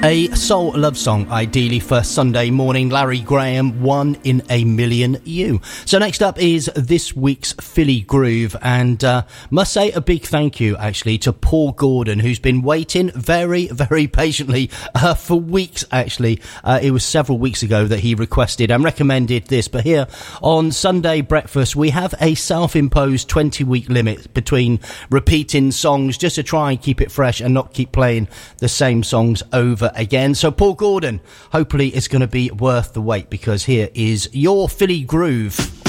A soul love song, ideally for Sunday morning. Larry Graham, 1 in a Million You. So next up is this week's Philly Groove, and must say a big thank you actually to Paul Gordon, who's been waiting very, very patiently for weeks actually. It was several weeks ago that he requested and recommended this, but here on Sunday Breakfast we have a self-imposed 20-week limit between repeating songs just to try and keep it fresh and not keep playing the same songs over again. So Paul Gordon, hopefully it's going to be worth the wait, because here is your Philly Groove.